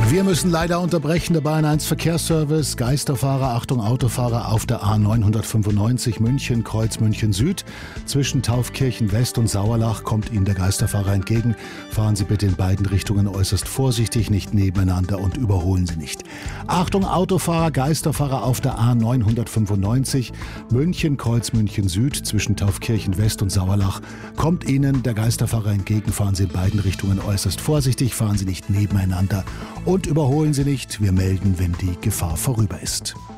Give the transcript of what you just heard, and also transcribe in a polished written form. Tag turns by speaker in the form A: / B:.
A: Wir müssen leider unterbrechen. Der Bayern 1 Verkehrsservice. Geisterfahrer, Achtung Autofahrer auf der A995 München, Kreuz München Süd. Zwischen Taufkirchen West und Sauerlach kommt Ihnen der Geisterfahrer entgegen. Fahren Sie bitte in beiden Richtungen äußerst vorsichtig, nicht nebeneinander und überholen Sie nicht. Achtung Autofahrer, Geisterfahrer auf der A995 München, Kreuz München Süd. Zwischen Taufkirchen West und Sauerlach kommt Ihnen der Geisterfahrer entgegen. Fahren Sie in beiden Richtungen äußerst vorsichtig, fahren Sie nicht nebeneinander und überholen Sie nicht. Wir melden, wenn die Gefahr vorüber ist.